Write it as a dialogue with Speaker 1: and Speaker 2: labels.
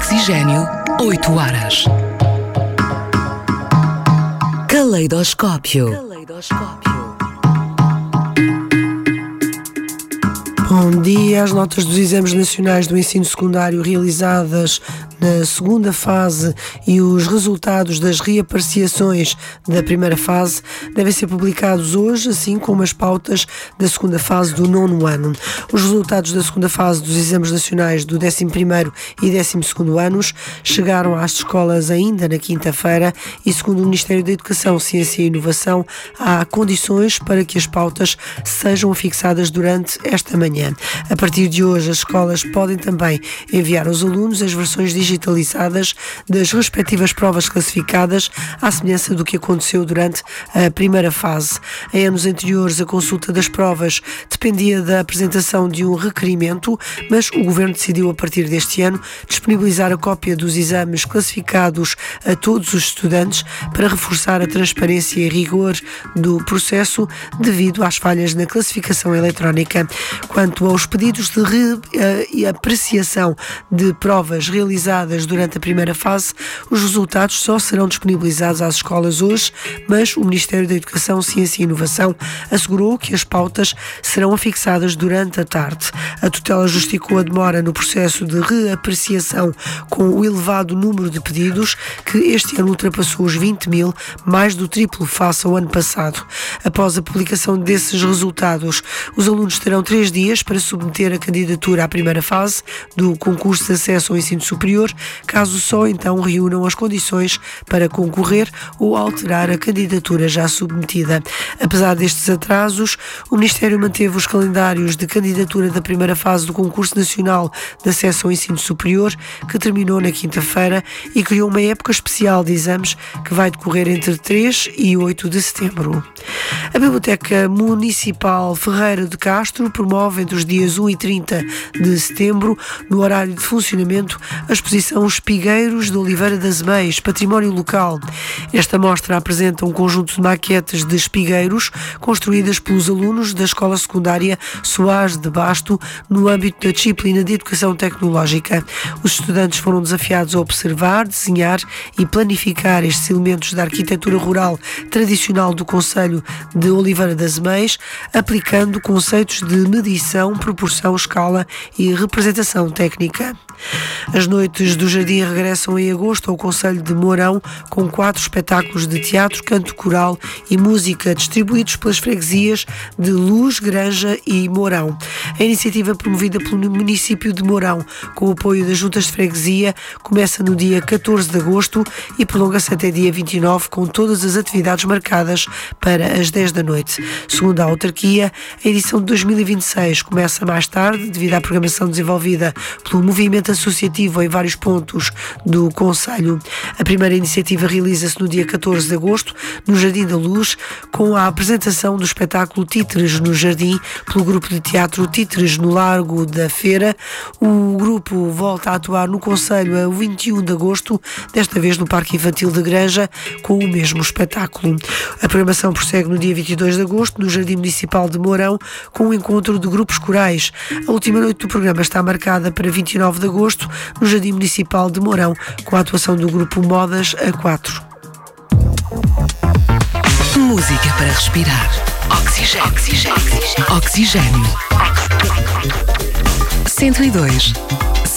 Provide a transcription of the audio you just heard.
Speaker 1: Oxigênio, 8 horas. Caleidoscópio.
Speaker 2: Bom dia. As notas dos exames nacionais do ensino secundário realizadas na segunda fase e os resultados das reapreciações da primeira fase devem ser publicados hoje, assim como as pautas da segunda fase do 9º ano. Os resultados da segunda fase dos exames nacionais do 11º e 12º anos chegaram às escolas ainda na quinta-feira e, segundo o Ministério da Educação, Ciência e Inovação, há condições para que as pautas sejam fixadas durante esta manhã. A partir de hoje, as escolas podem também enviar aos alunos as versões digitalizadas das respectivas provas classificadas, à semelhança do que aconteceu durante a primeira fase. Em anos anteriores, a consulta das provas dependia da apresentação de um requerimento, mas o Governo decidiu, a partir deste ano, disponibilizar a cópia dos exames classificados a todos os estudantes para reforçar a transparência e rigor do processo devido às falhas na classificação eletrónica. Quanto aos pedidos de reapreciação de provas realizadas durante a primeira fase, os resultados só serão disponibilizados às escolas hoje, mas o Ministério da Educação, Ciência e Inovação assegurou que as pautas serão afixadas durante a tarde. A tutela justificou a demora no processo de reapreciação com o elevado número de pedidos, que este ano ultrapassou os 20 mil, mais do triplo face ao ano passado. Após a publicação desses resultados, os alunos terão 3 dias para submeter a candidatura à primeira fase do concurso de acesso ao ensino superior, caso só então reúnam as condições para concorrer ou alterar a candidatura já submetida. Apesar destes atrasos, o Ministério manteve os calendários de candidatura da primeira fase do concurso nacional de acesso ao ensino superior, que terminou na quinta-feira, e criou uma época especial de exames que vai decorrer entre 3 e 8 de setembro. A Biblioteca Municipal Ferreira de Castro promove entre os dias 1 e 30 de setembro, no horário de funcionamento, a exposição Espigueiros de Oliveira das Meias, Património Local. Esta mostra apresenta um conjunto de maquetes de espigueiros construídas pelos alunos da Escola Secundária Soares de Basto no âmbito da disciplina de Educação Tecnológica. Os estudantes foram desafiados a observar, desenhar e planificar estes elementos da arquitetura rural tradicional do concelho de Oliveira das Meias, aplicando conceitos de medição, proporção, escala e representação técnica. As noites do Jardim regressam em agosto ao concelho de Mourão, com 4 espetáculos de teatro, canto coral e música distribuídos pelas freguesias de Luz, Granja e Mourão. A iniciativa, promovida pelo município de Mourão, com o apoio das juntas de freguesia, começa no dia 14 de agosto e prolonga-se até dia 29, com todas as atividades marcadas para as 10 da noite. Segundo a autarquia, a edição de 2026 começa mais tarde, devido à programação desenvolvida pelo movimento associativo em vários pontos do concelho. A primeira iniciativa realiza-se no dia 14 de agosto, no Jardim da Luz, com a apresentação do espetáculo Títeres no Jardim, pelo grupo de teatro Títeres no Largo da Feira. O grupo volta a atuar no concelho a 21 de agosto, desta vez no Parque Infantil de Granja, com o mesmo espetáculo. A programação prossegue no dia 22 de agosto, no Jardim Municipal de Mourão, com o encontro de grupos corais. A última noite do programa está marcada para 29 de agosto, no Jardim Municipal de Mourão, com a atuação do grupo Modas A4.
Speaker 1: Música para respirar. Oxigênio. 102.2